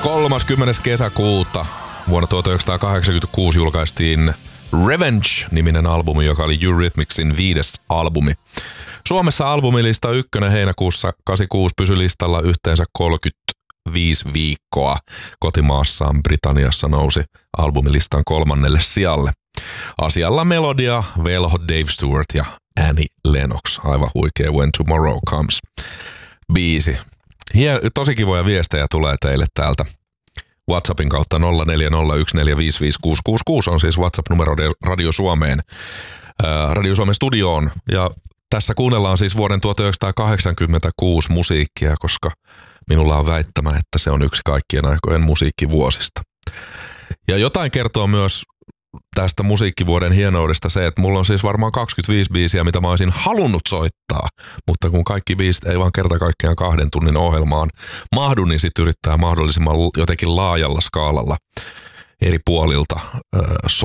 30. kesäkuuta vuonna 1986 julkaistiin Revenge-niminen albumi, joka oli Eurythmicsin 5. albumi. Suomessa albumilista 1. heinäkuussa 86 pysyi listalla yhteensä 35 viikkoa. Kotimaassaan Britanniassa nousi albumilistan 3. sijalle. Asialla melodia, velho Dave Stewart ja Annie Lennox. Aivan huikea When Tomorrow Comes -biisi. Tosi kivoja viestejä tulee teille täältä WhatsAppin kautta 0401455666 on siis WhatsApp-numero Radio Suomeen, Radio Suomen studioon. Ja tässä kuunnellaan siis vuoden 1986 musiikkia, koska minulla on väittämä, että se on yksi kaikkien aikojen musiikkivuosista. Ja jotain kertoo myös tästä musiikkivuoden hienoudesta se, että mulla on siis varmaan 25 biisiä, mitä mä olisin halunnut soittaa, mutta kun kaikki biisit ei vaan kerta kaikkiaan 2 tunnin ohjelmaan mahdu, niin sit yrittää mahdollisimman jotenkin laajalla skaalalla eri puolilta